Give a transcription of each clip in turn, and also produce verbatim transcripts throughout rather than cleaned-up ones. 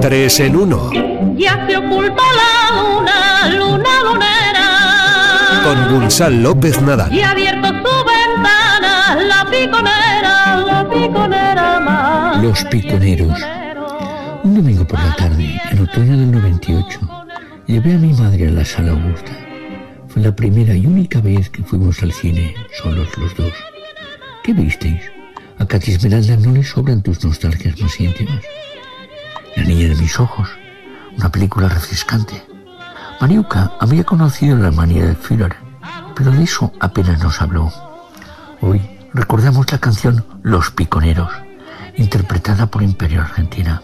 Tres en uno. Ya se oculta la luna, luna lunera. Con Gonzalo López Nadal. Y ha abierto su ventana, la piconera, la piconera más. Los piconeros. Un domingo por la tarde, en otoño del noventa y ocho, llevé a mi madre a la Sala Augusta. Fue la primera y única vez que fuimos al cine, solos los dos. ¿Qué visteis? A Katy Esmeralda no le sobran tus nostalgias más íntimas. La niña de mis ojos, una película refrescante. Mariuca había conocido la manía del Führer, pero de eso apenas nos habló. Hoy recordamos la canción Los Piconeros, interpretada por Imperio Argentina.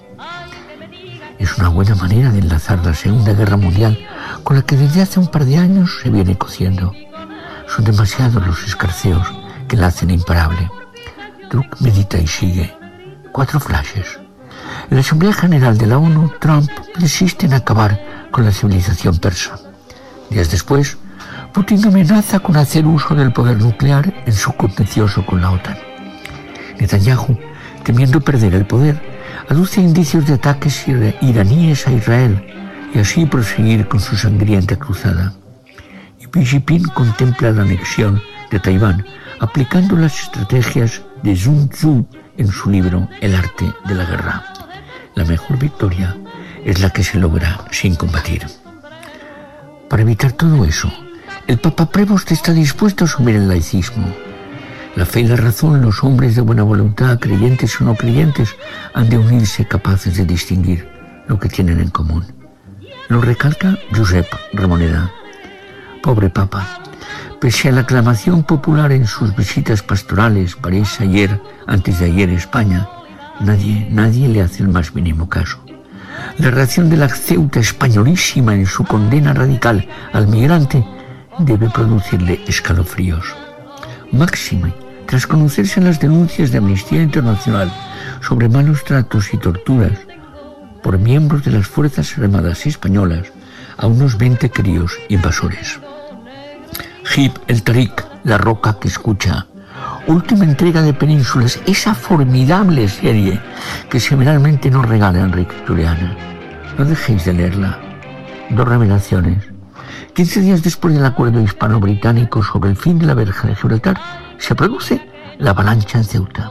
Es una buena manera de enlazar la Segunda Guerra Mundial con la que desde hace un par de años se viene cociendo. Son demasiados los escarceos que la hacen imparable. Druck medita y sigue. Cuatro flashes. En la Asamblea General de la ONU, Trump persiste en acabar con la civilización persa. Días después, Putin amenaza con hacer uso del poder nuclear en su contencioso con la OTAN. Netanyahu, temiendo perder el poder, aduce indicios de ataques iraníes a Israel y así proseguir con su sangrienta cruzada. Y Xi Jinping contempla la anexión de Taiwán, aplicando las estrategias de Sun Tzu en su libro El arte de la guerra. La mejor victoria es la que se logra sin combatir. Para evitar todo eso, el Papa Prevost está dispuesto a asumir el laicismo. La fe y la razón, los hombres de buena voluntad, creyentes o no creyentes, han de unirse capaces de distinguir lo que tienen en común. Lo recalca Josep Ramoneda. Pobre Papa, pese a la aclamación popular en sus visitas pastorales, París ayer, antes de ayer España, nadie, nadie le hace el más mínimo caso. La reacción de la Ceuta españolísima en su condena radical al migrante debe producirle escalofríos. Máxime, tras conocerse las denuncias de Amnistía Internacional sobre malos tratos y torturas por miembros de las Fuerzas Armadas españolas a unos veinte críos invasores. Hib el Tarik, la roca que escucha. Última entrega de Penínsulas, esa formidable serie que semanalmente nos regala Enrique Juliana. No dejéis de leerla. Dos revelaciones. Quince días después del acuerdo hispano-británico sobre el fin de la verja de Gibraltar, se produce la avalancha en Ceuta.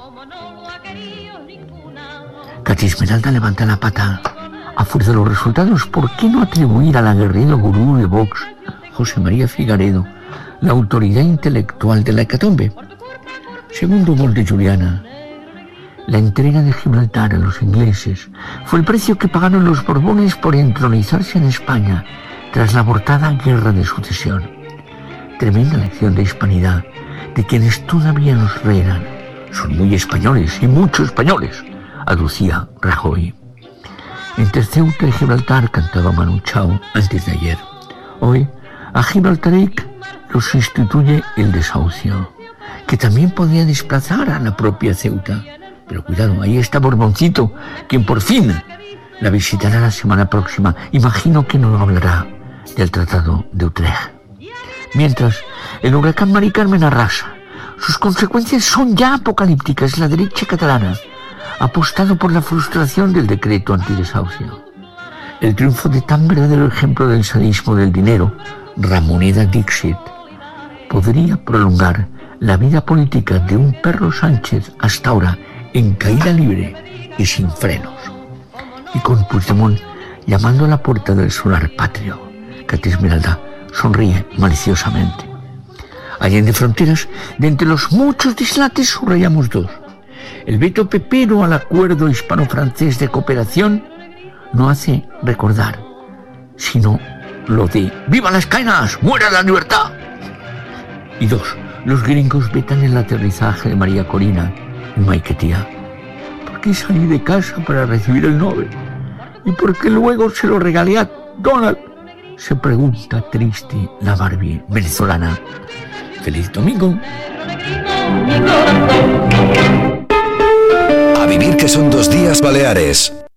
Katy Esmeralda levanta la pata. A fuerza de los resultados, ¿por qué no atribuir al aguerrido gurú de Vox, José María Figaredo, la autoridad intelectual de la hecatombe? Segundo gol de Juliana. La entrega de Gibraltar a los ingleses fue el precio que pagaron los Borbones por entronizarse en España tras la abortada Guerra de Sucesión. Tremenda lección de hispanidad de quienes todavía nos reeran. Son muy españoles y mucho españoles, aducía Rajoy. Entre Ceuta y Gibraltar cantaba Manu Chao antes de ayer. Hoy a Gibraltaric lo sustituye el desahucio, que también podía desplazar a la propia Ceuta. Pero cuidado, ahí está Borboncito, quien por fin la visitará la semana próxima. Imagino que no hablará del Tratado de Utrecht. Mientras, el huracán Mari Carmen arrasa. Sus consecuencias son ya apocalípticas. La derecha catalana ha apostado por la frustración del decreto antidesahucio. El triunfo de tan verdadero ejemplo del sadismo del dinero, Ramoneda Dixit, podría prolongar la vida política de un Perro Sánchez hasta ahora en caída libre y sin frenos. Y con Puigdemont llamando a la puerta del solar patrio, Katy Esmeralda sonríe maliciosamente. Allende fronteras, de entre los muchos dislates subrayamos dos. El veto pepero al acuerdo hispano-francés de cooperación no hace recordar, sino lo de ¡viva las caenas! ¡Muera la libertad! Y dos, los gringos vetan el aterrizaje de María Corina en Maiquetía. ¿Por qué salí de casa para recibir el Nobel? ¿Y por qué luego se lo regalé a Donald? Se pregunta triste la Barbie venezolana. ¡Feliz domingo! A vivir que son dos días Baleares.